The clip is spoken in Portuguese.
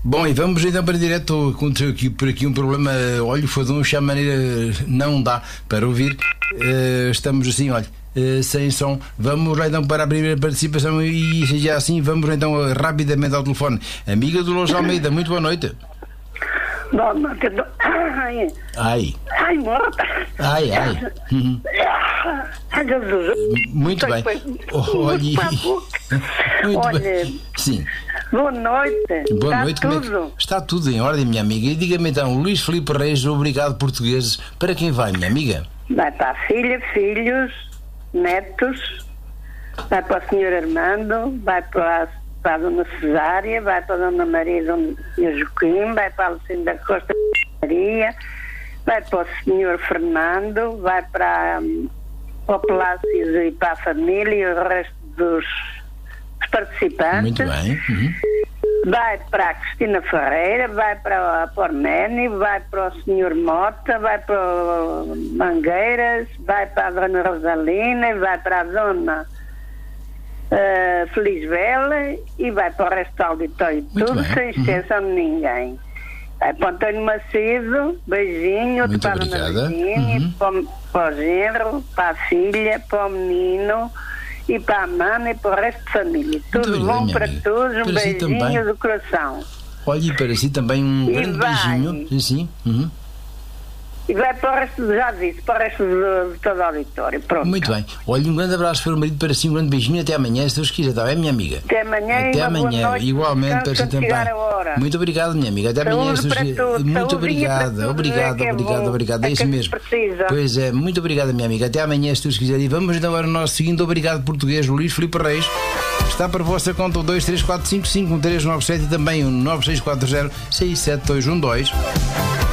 Bom, e vamos então para direto. Aconteceu aqui, por aqui um problema. Olha, o fadão chamaneira não dá para ouvir. Estamos assim, olha, sem som. Vamos lá então para a primeira participação e já assim vamos então rapidamente ao telefone. Amiga do Lourdes Almeida, muito boa noite. Boa noite. Ai, morta. Ai. Ai, Jesus. Muito bem. Olha. Sim. Boa noite. Boa noite. Tudo? Está tudo em ordem, minha amiga. E diga-me então, Luís Filipe Reis, obrigado portugueses. Para quem vai, minha amiga? Vai para a filha, filhos, netos, vai para o senhor Armando, vai para a dona Cesária, vai para a dona Maria e dona Joaquim, vai para a Lucinda Costa Maria, vai para o senhor Fernando, vai para o Palácio e para a família e o resto dos participantes. Muito bem. Vai para a Cristina Ferreira, vai para o Pormeni, vai para o Sr. Mota, vai para o Mangueiras, vai para a Dona Rosalina, vai para a Dona Felizbela e vai para o resto do auditório. Tudo sem exceção de ninguém. Vai para o Antônio Macedo, beijinho, muito para a Dona Virginia, para o genro, para a filha, para o menino e para a mana e para o resto de família. Tudo bom para todos, um beijinho do coração. Olha, e para si também um grande beijinho. Sim. E vai para o resto, já disse, para o resto de todo o auditório. Pronto. Muito bem. Olha, um grande abraço para o marido, para si, um grande beijinho. Até amanhã, se Deus quiser, está bem, minha amiga? Até amanhã. Até amanhã. Noite, igualmente para si também. Muito obrigado, minha amiga. Até amanhã. Muito obrigada. Obrigado. É isso mesmo. Pois é, muito obrigada, minha amiga. Até amanhã, se Deus quiser. E vamos então ao nosso seguinte obrigado português, Luís Filipe Reis. Está para a vossa conta o 234551397 e também o 9640 67212.